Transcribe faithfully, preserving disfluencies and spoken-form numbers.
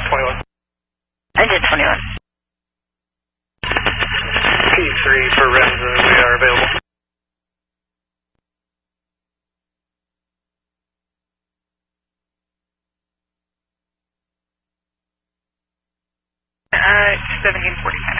twenty-one. Engine twenty-one. P three for Renza, we are available. Uh, seventeen forty-five.